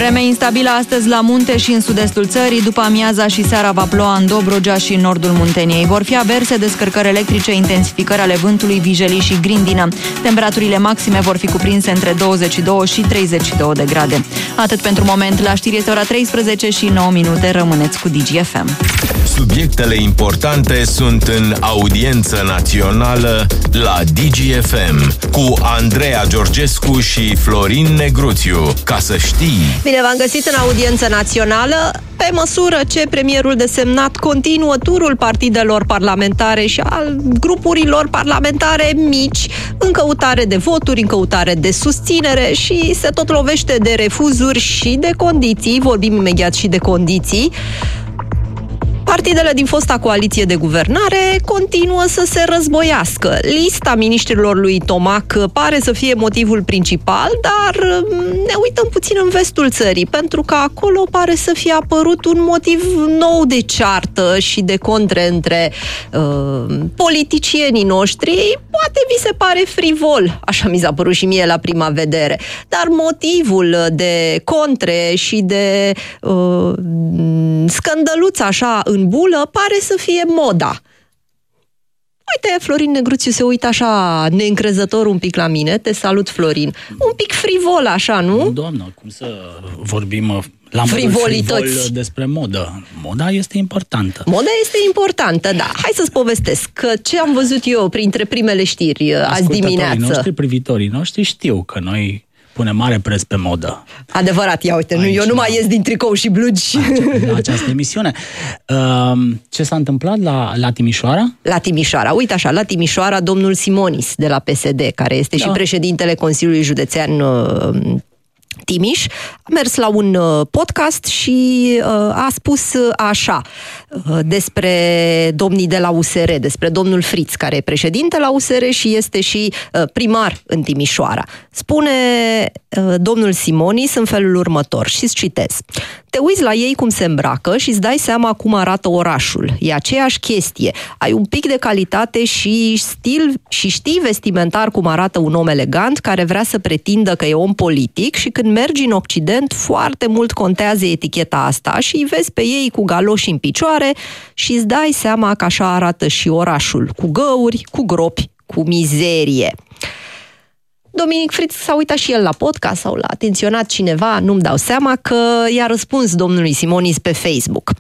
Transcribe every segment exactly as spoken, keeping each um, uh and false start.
Vreme instabilă astăzi la munte și în sud-estul țării. După amiaza și seara va ploua în Dobrogea și în nordul Munteniei. Vor fi averse, descărcări electrice, intensificări ale vântului, vijelii și grindină. Temperaturile maxime vor fi cuprinse între douăzeci și doi și treizeci și doi de grade. Atât pentru moment. La știri este ora treisprezece și nouă minute. Rămâneți cu Digi F M. Subiectele importante sunt în audiență națională la Digi F M cu Andreea Georgescu și Florin Negruțiu. Ca să știi. Bine v-am găsit în audiență națională. Pe măsură ce premierul desemnat continuă turul partidelor parlamentare și al grupurilor parlamentare mici în căutare de voturi, în căutare de susținere și se tot lovește de refuzuri și de condiții, vorbim imediat și de condiții, partidele din fosta coaliție de guvernare continuă să se războiască. Lista miniștrilor lui Tomac pare să fie motivul principal, dar ne uităm puțin în vestul țării, pentru că acolo pare să fie apărut un motiv nou de ceartă și de contre între uh, politicienii noștri. Poate vi se pare frivol, așa mi s-a părut și mie la prima vedere, dar motivul de contre și de uh, scândăluț așa în bulă pare să fie moda. Uite, Florin Negruțiu se uită așa neîncrezător un pic la mine. Te salut, Florin. Un pic frivol așa, nu? Nu, doamnă, cum să vorbim la frivol despre modă. Moda este importantă. Moda este importantă, da. Hai să-ți povestesc că ce am văzut eu printre primele știri azi dimineață. Noștri, privitorii noștri știu că noi punem mare preț pe modă. Adevărat, ia uite, nu, eu nu mai ies din tricou și blugi. La această emisiune. Ce s-a întâmplat la, la Timișoara? La Timișoara. Uite așa, la Timișoara, domnul Simonis de la P S D, care este da. și președintele Consiliului Județean Timiș, a mers la un podcast și uh, a spus așa uh, despre domnii de la U S R, despre domnul Friț, care e președinte la U S R și este și uh, primar în Timișoara. Spune uh, domnul Simonis în felul următor, și îți citez: te uiți la ei cum se îmbracă și îți dai seama cum arată orașul. E aceeași chestie. Ai un pic de calitate și stil și știi vestimentar cum arată un om elegant care vrea să pretindă că e om politic și când mergi în Occident foarte mult contează eticheta asta și îi vezi pe ei cu galoși în picioare și îți dai seama că așa arată și orașul, cu găuri, cu gropi, cu mizerie. Dominic Friț s-a uitat și el la podcast sau l-a atenționat cineva, nu-mi dau seama, că i-a răspuns domnului Simonis pe Facebook.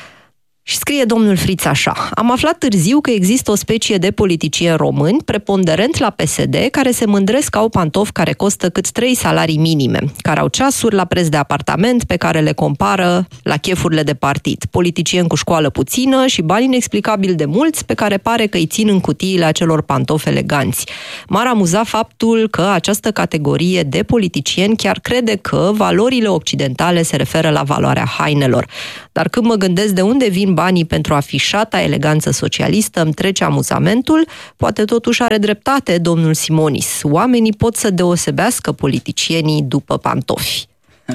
Și scrie domnul Friț așa: am aflat târziu că există o specie de politicieni români, preponderent la P S D, care se mândresc că au pantofi care costă cât trei salarii minime, care au ceasuri la preț de apartament pe care le compară la chefurile de partid, politicieni cu școală puțină și bani inexplicabil de mulți pe care pare că îi țin în cutiile acelor pantofi eleganți. M-ar amuza faptul că această categorie de politicieni chiar crede că valorile occidentale se referă la valoarea hainelor. Dar când mă gândesc de unde vin banii pentru afișata eleganță socialistă, îmi trece amuzamentul. Poate totuși are dreptate domnul Simonis. Oamenii pot să deosebească politicienii după pantofi.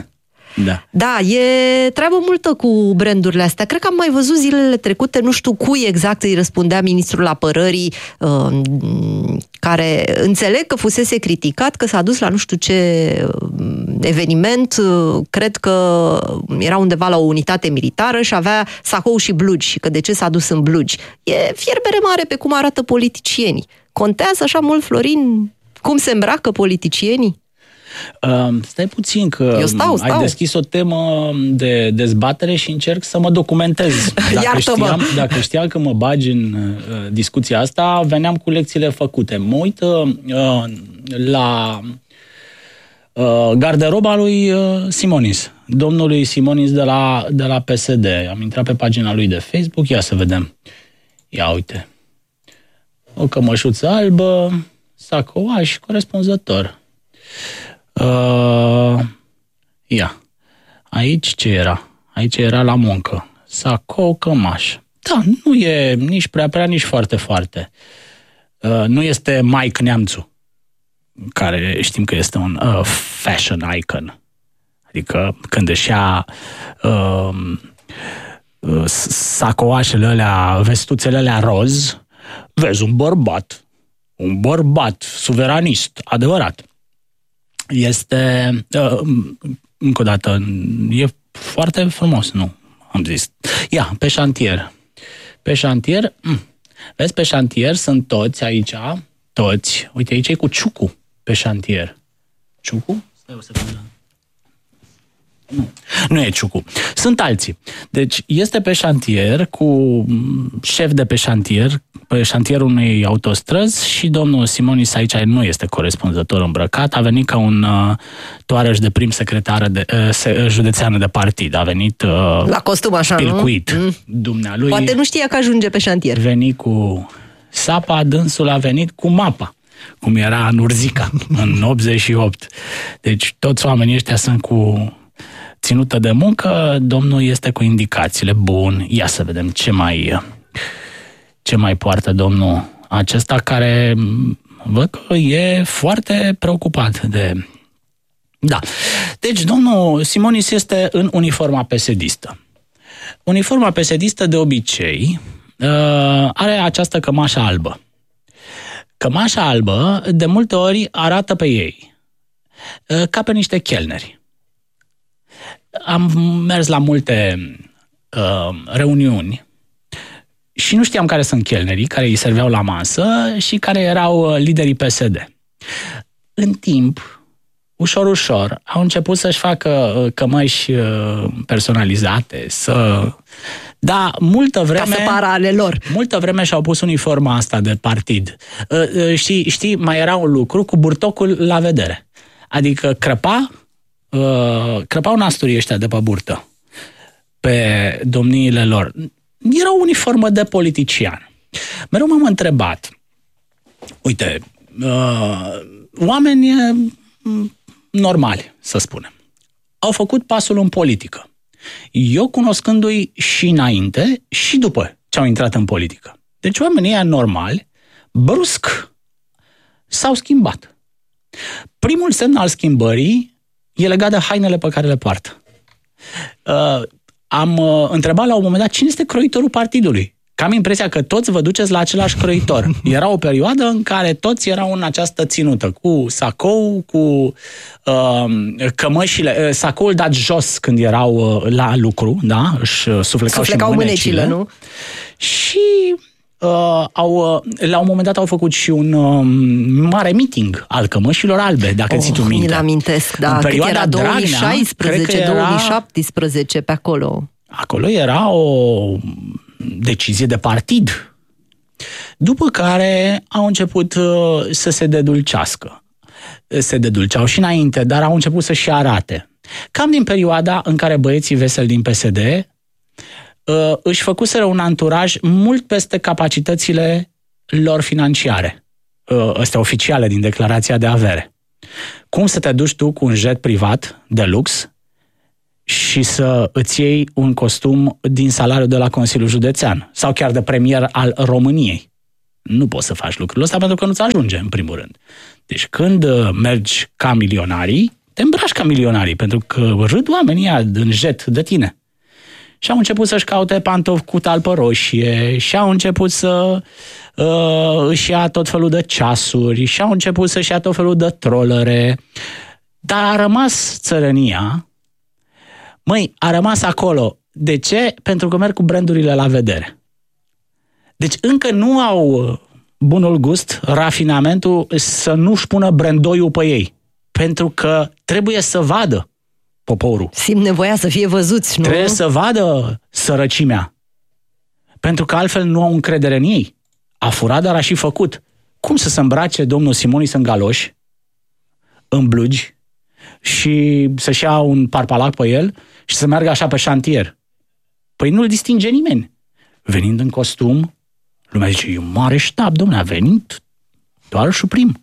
Da. Da, e treabă multă cu brandurile astea. Cred că am mai văzut zilele trecute, nu știu cui exact îi răspundea ministrul apărării, uh, care înțeleg că fusese criticat, că s-a dus la nu știu ce eveniment, uh, cred că era undeva la o unitate militară și avea sacou și blugi, și că de ce s-a dus în blugi. E fierbere mare pe cum arată politicienii. Contează așa mult, Florin, cum se îmbracă politicienii? Uh, stai puțin că stau, stau. ai deschis o temă de dezbatere și încerc să mă documentez. Dacă, știam, dacă știam că mă bagi în uh, discuția asta, veneam cu lecțiile făcute. Mă uit uh, la uh, garderoba lui uh, Simonis, domnului Simonis de la, de la P S D. Am intrat pe pagina lui de Facebook, ia să vedem. Ia uite. O cămășuță albă, sacoaș corespunzător. Uh, ia. Aici ce era? Aici era la muncă. Sacou, cămaș. Da, nu e nici prea prea, nici foarte foarte. Uh, nu este Mike Neamțu, care știm că este un uh, fashion icon. Adică când își ia uh, uh, sacoașele alea, vestuțele alea roz, vezi un bărbat. Un bărbat suveranist, adevărat. Este, încă o dată, e foarte frumos, nu, am zis. Ia, pe șantier. Pe șantier, vezi, pe șantier sunt toți aici, toți. Uite, aici e cu Ciucu pe șantier. Ciucu? Stai o secundă. Nu, nu e Ciucu. Sunt alții. Deci este pe șantier cu șef de pe șantier, pe șantierul unei autostrăzi și domnul Simonis aici nu este corespunzător îmbrăcat, a venit ca un uh, toarăș de prim secretară de, uh, se, județeană de partid. A venit uh, la costum așa, pilcuit. Nu? Dumnealui. Poate nu știa că ajunge pe șantier. Venit cu sapa, dânsul a venit cu mapa, cum era în Urzica, în optzeci și opt. Deci toți oamenii ăștia sunt cu ținută de muncă, domnul este cu indicațiile. Bun, ia să vedem ce mai, ce mai poartă domnul acesta, care văd că e foarte preocupat de... Da. Deci domnul Simonis este în uniforma P S D-istă. Uniforma P S D-istă de obicei are această cămașă albă. Cămașa albă de multe ori arată pe ei ca pe niște chelneri. Am mers la multe uh, reuniuni și nu știam care sunt chelnerii care îi serveau la masă și care erau liderii P S D. În timp, ușor, ușor, au început să-și facă cămăși personalizate, să... Da, multă vreme... Ca să pară ale lor. Multă vreme și-au pus uniforma asta de partid. Știi, știi, mai era un lucru cu burtocul la vedere. Adică crăpa Uh, crăpau nasturii ăștia de pe burtă pe domniile lor. Era o uniformă de politician. Mereu m-am întrebat, uite, uh, oameni normali, să spunem, au făcut pasul în politică. Eu cunoscându-i și înainte și după ce au intrat în politică. Deci oamenii ăia normali, brusc, s-au schimbat. Primul semn al schimbării e legat de hainele pe care le poartă. Uh, am uh, întrebat la un moment dat cine este croitorul partidului. Că am impresia că toți vă duceți la același croitor. Era o perioadă în care toți erau în această ținută, cu sacou, cu uh, cămășile, uh, sacoul dat jos când erau uh, la lucru, da? Își suflecau, suflecau și mânecile. mânecile, nu? Și... Uh, au, la un moment dat au făcut și un uh, mare meeting al cămășilor albe, dacă oh, ții tu minte. Mi-l amintesc, da. Cât era două mii șaisprezece, două mii șaptesprezece, pe acolo. Acolo era o decizie de partid. După care au început uh, să se dedulcească. Se dedulceau și înainte, dar au început să și arate. Cam din perioada în care băieții veseli din P S D Uh, își făcuseră un anturaj mult peste capacitățile lor financiare, uh, astea oficiale din declarația de avere. Cum să te duci tu cu un jet privat de lux și să îți iei un costum din salariul de la Consiliul Județean sau chiar de premier al României? Nu poți să faci lucrul ăsta pentru că nu-ți ajunge, în primul rând. Deci când uh, mergi ca milionarii, te îmbraci ca milionarii, pentru că râd oamenii ăia în jet de tine. Și au început să-și caute pantofi cu talpă roșie și au început să uh, își ia tot felul de ceasuri și au început să-și ia tot felul de trollere. Dar a rămas țărănia. Măi, a rămas acolo. De ce? Pentru că merg cu brandurile la vedere. Deci încă nu au bunul gust, rafinamentul să nu-și pună brandoiul pe ei. Pentru că trebuie să vadă poporul. Simt nevoia să fie văzuți, nu? Trebuie să vadă sărăcimea. Pentru că altfel nu au încredere în ei. A furat, dar a și făcut. Cum să se îmbrace domnul Simonis în galoși, în blugi, și să-și ia un parpalac pe el și să meargă așa pe șantier? Păi nu-l distinge nimeni. Venind în costum, lumea zice, e un mare ștab, domnule, a venit doar și prim.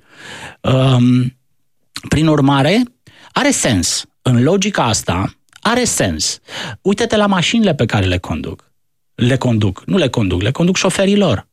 Um, prin urmare, are sens. În logica asta, are sens. Uite-te la mașinile pe care le conduc. Le conduc, nu le conduc, le conduc șoferii lor.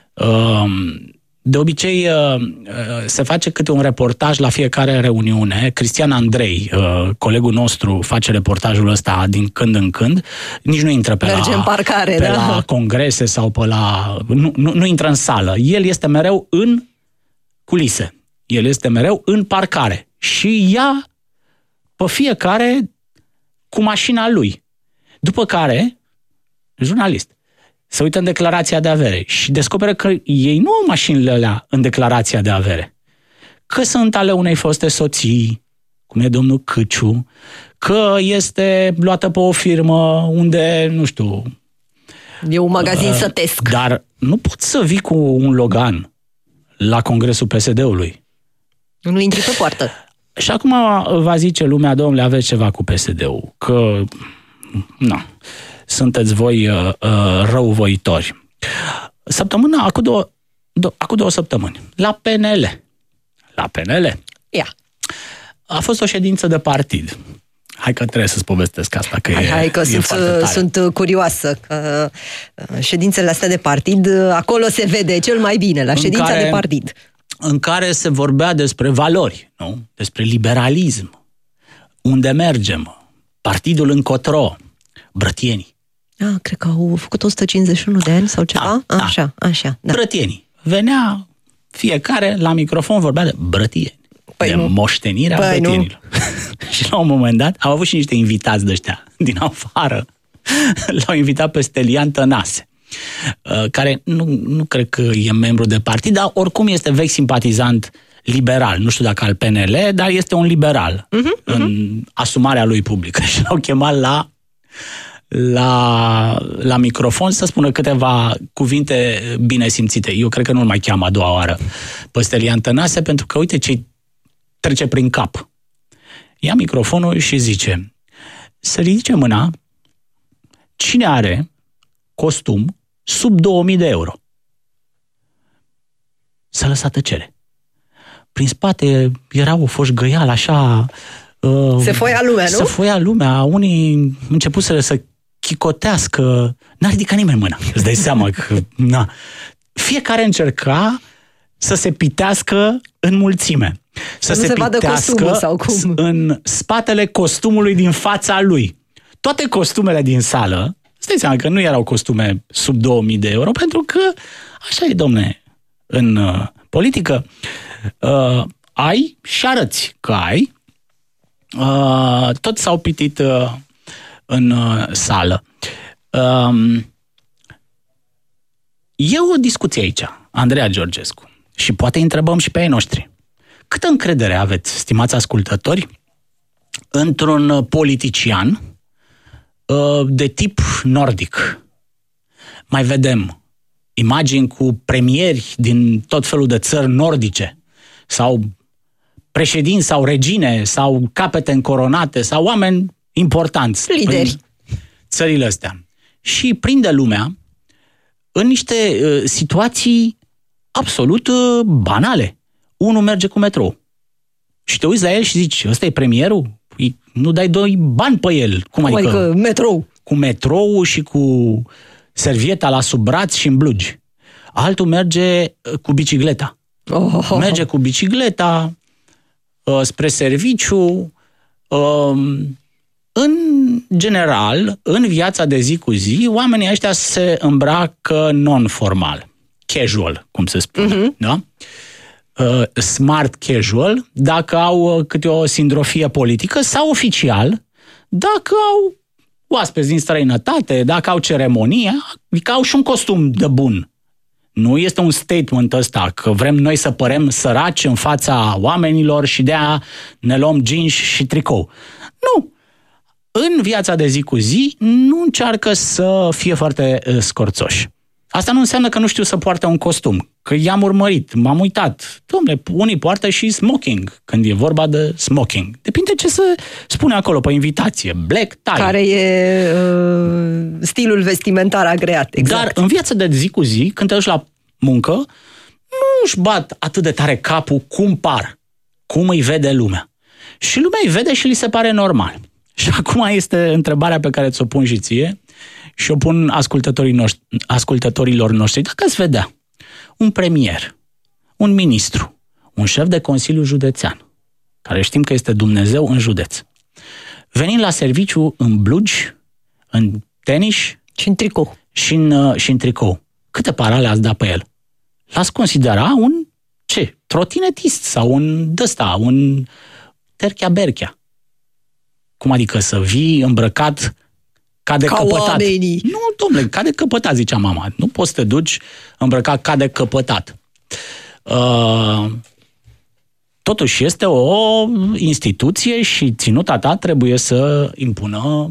De obicei, se face câte un reportaj la fiecare reuniune. Cristian Andrei, colegul nostru, face reportajul ăsta din când în când. Nici nu intră pe, la, în parcare, pe da? la congrese sau pe la... Nu, nu, nu intră în sală. El este mereu în culise. El este mereu în parcare. Și ia pe fiecare cu mașina lui. După care, jurnalist, se uită în declarația de avere și descoperă că ei nu au mașinile alea în declarația de avere. Că sunt ale unei foste soții, cum e domnul Câciu, că este luată pe o firmă unde, nu știu... E un magazin uh, sătesc. Dar nu poți să vii cu un Logan la congresul P S D-ului. Nu intri pe poartă. Și acum va zice lumea, domnule, aveți ceva cu P S D-ul, că nu, sunteți voi uh, uh, răuvoitori. Săptămâna, acum două, do, acum două săptămâni, la P N L, la P N L, Ia. a fost o ședință de partid. Hai că trebuie să-ți povestesc asta, că hai, e, hai că e sunt, sunt curioasă. Că ședințele astea de partid, acolo se vede cel mai bine, la ședința care, de partid. În care se vorbea despre valori, nu? Despre liberalism, unde mergem, partidul încotro, brătienii. Ah, cred că au făcut o sută cincizeci și unu de ani sau ceva. Da, așa, da. așa. Da. Brătienii. Venea fiecare la microfon, vorbea de brătieni. Păi de nu. Moștenirea păi brătienilor. Și la un moment dat au avut și niște invitați de ăștia din afară. L-au invitat pe Stelian Tănase, care nu, nu cred că e membru de partid, dar oricum este vechi simpatizant liberal. Nu știu dacă al P N L, dar este un liberal uh-huh, în uh-huh. asumarea lui publică. Și l-au chemat la, la, la microfon să spună câteva cuvinte bine simțite. Eu cred că nu-l mai cheamă a doua oară pe Stelian Tănase, pentru că uite ce trece prin cap. Ia microfonul și zice: să ridice mâna cine are costum sub două mii de euro. S-a lăsat tăcere. Prin spate era o foșgăială așa... Uh, se foia lumea, nu? Se foia lumea. Unii începuseră să chicotească. N-a ridicat nimeni mâna. Îți dai seama că... Na. Fiecare încerca să se pitească în mulțime. Să, să se, se pitească sau cum? În spatele costumului din fața lui. Toate costumele din sală, îți dai seama că nu erau costume sub două mii de euro, pentru că așa e, domne, în uh, politică. Uh, ai și arăți că ai. Uh, toți s-au pitit uh, în uh, sală. Uh, e o discuție aici, Andreea Georgescu. Și poate întrebăm și pe ei noștri. Câtă încredere aveți, stimați ascultători, într-un politician uh, de tip nordic? Mai vedem imagini cu premieri din tot felul de țări nordice, sau președinți sau regine, sau capete încoronate, sau oameni importanți. Lideri. În țările astea. Și prinde lumea în niște uh, situații absolut uh, banale. Unul merge cu metrou. Și te uiți la el și zici: ăsta e premierul? Păi, nu dai doi bani pe el. Cum, Cum adică? adică metrou? Cu metrou și cu servieta la sub braț și în blugi. Altul merge cu bicicleta. Oh. Merge cu bicicleta uh, spre serviciu. Uh, în general, în viața de zi cu zi, oamenii ăștia se îmbracă non-formal. Casual, cum se spune. Uh-huh. Da? Uh, smart casual, dacă au uh, câte o sindrofie politică, sau oficial, dacă au oaspeți din străinătate, dacă au ceremonie, adică au și un costum de bun. Nu este un statement ăsta că vrem noi să părem săraci în fața oamenilor și de-aia ne luăm jeans și tricou. Nu. În viața de zi cu zi nu încearcă să fie foarte uh, scorțoși. Asta nu înseamnă că nu știu să poarte un costum, că i-am urmărit, m-am uitat. Dom'le, unii poartă și smoking, când e vorba de smoking. Depinde ce se spune acolo pe invitație. Black tie. Care e uh, stilul vestimentar agreat, exact. Dar în viața de zi cu zi, când te duci la muncă, nu își bat atât de tare capul cum par, cum îi vede lumea. Și lumea îi vede și li se pare normal. Și acum este întrebarea pe care ți-o pun și ție, și o pun ascultătorii noștri, ascultătorilor noștri. Dacă ați vedea un premier, un ministru, un șef de Consiliu Județean, care știm că este Dumnezeu în județ, venind la serviciu în blugi, în tenis și în tricou, și în, și în tricou, câte parale ați da pe el? L-ați considera un, ce, trotinetist sau un dăsta, un terchea-berchea. Cum adică să vii îmbrăcat ca de ca căpătat? Oamenii. Nu, domnule, ca de căpătat, zicea mama. Nu poți să te duci îmbrăcat ca de căpătat. Uh, totuși este o instituție și ținuta ta trebuie să impună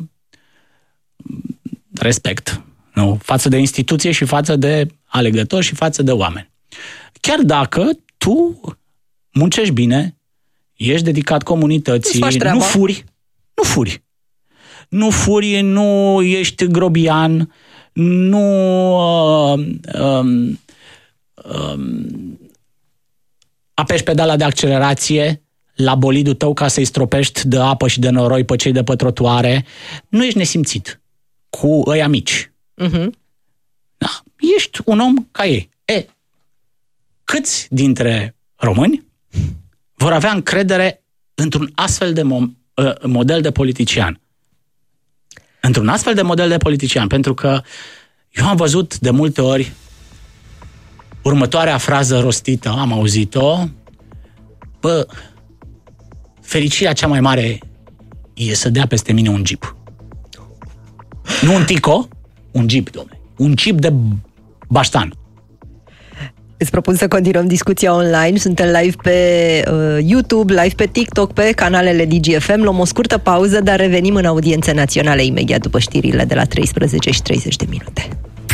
respect. Nu? Față de instituție și față de alegători și față de oameni. Chiar dacă tu muncești bine, ești dedicat comunității, nu furi, nu furi. Nu furi, nu ești grobian, nu uh, um, um, apeși pedala de accelerație la bolidul tău ca să-i stropești de apă și de noroi pe cei de pe trotuare. Nu ești nesimțit cu ăia mici. Uh-huh. Da? Ești un om ca ei. E, câți dintre români vor avea încredere într-un astfel de mo- model de politician? Într-un astfel de model de politician, pentru că eu am văzut de multe ori următoarea frază rostită, am auzit-o, bă, fericirea cea mai mare e să dea peste mine un jeep. Nu un Tico, un jeep, dom'le. Un jeep de baștan. Îți propun să continuăm discuția online. Suntem live pe uh, YouTube, live pe TikTok, pe canalele D G F M. Luăm o scurtă pauză, dar revenim în audiență națională imediat după știrile de la treisprezece și treizeci de minute.